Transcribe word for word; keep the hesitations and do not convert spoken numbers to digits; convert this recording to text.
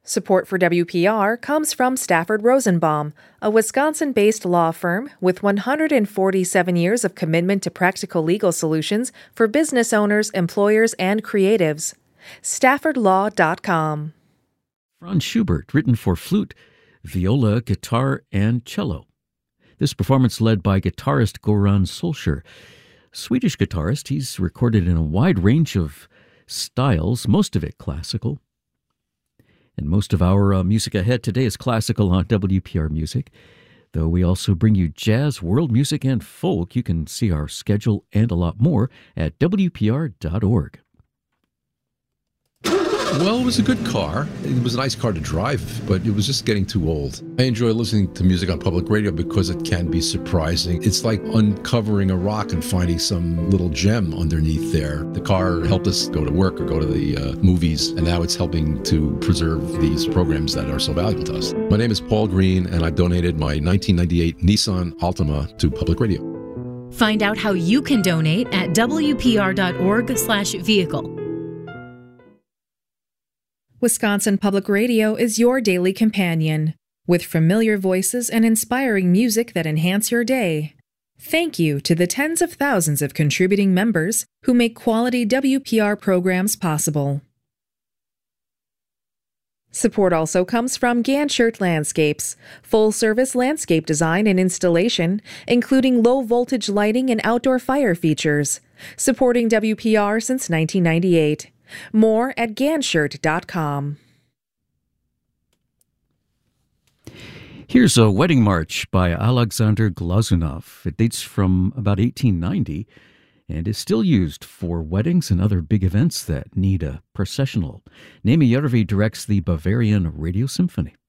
Support for W P R comes from Stafford Rosenbaum, a Wisconsin-based law firm with one hundred forty-seven years of commitment to practical legal solutions for business owners, employers, and creatives. Stafford Law dot com. Franz Schubert, written for flute, viola, guitar, and cello. This performance led by guitarist Goran Solskjaer. Swedish guitarist, he's recorded in a wide range of styles, most of it classical. And most of our uh, music ahead today is classical on W P R Music. Though we also bring you jazz, world music, and folk. You can see our schedule and a lot more at W P R dot org. Well, it was a good car. It was a nice car to drive, but it was just getting too old. I enjoy listening to music on public radio because it can be surprising. It's like uncovering a rock and finding some little gem underneath there. The car helped us go to work or go to the uh, movies, and now it's helping to preserve these programs that are so valuable to us. My name is Paul Green, and I donated my nineteen ninety-eight Nissan Altima to public radio. Find out how you can donate at W P R dot org slash vehicle. Wisconsin Public Radio is your daily companion, with familiar voices and inspiring music that enhance your day. Thank you to the tens of thousands of contributing members who make quality W P R programs possible. Support also comes from Ganshert Landscapes, full-service landscape design and installation, including low-voltage lighting and outdoor fire features, supporting W P R since nineteen ninety-eight. More at ganshert dot com. Here's a wedding march by Alexander Glazunov. It dates from about eighteen ninety and is still used for weddings and other big events that need a processional. Naimi Järvi directs the Bavarian Radio Symphony.